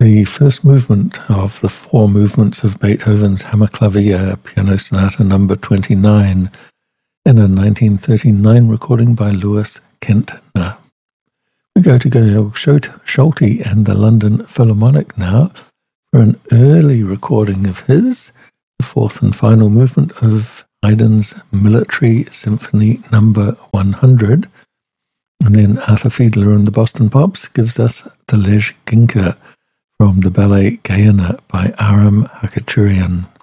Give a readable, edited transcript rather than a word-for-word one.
the first movement of the four movements of Beethoven's Hammerklavier Piano Sonata No. 29 in a 1939 recording by Louis Kentner. We go to Georg Solti and the London Philharmonic now for an early recording of his, the fourth and final movement of Haydn's Military Symphony No. 100. And then Arthur Fiedler and the Boston Pops gives us the Lezginka from the ballet Gayana by Aram Khachaturian.